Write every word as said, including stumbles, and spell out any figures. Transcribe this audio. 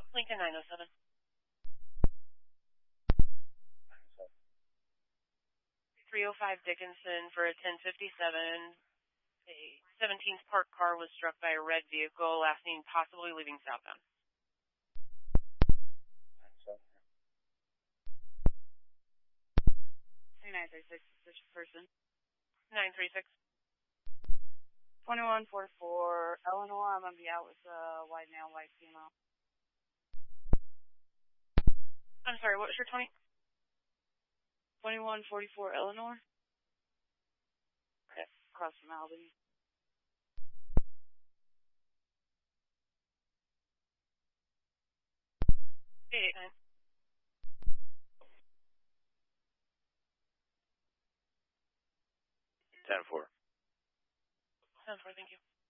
Lincoln nine oh seven. three oh five Dickinson for a ten fifty-seven. A seventeenth parked car was struck by a red vehicle, last seen possibly leaving southbound. nine three six, this person. nine three six. twenty-one forty-four, Eleanor, I'm going to be out with a uh, white male, white female. I'm sorry, what was your twenty? twenty-one forty-four, Eleanor. Okay, across from Albany. eight eight nine. ten four. ten four, thank you.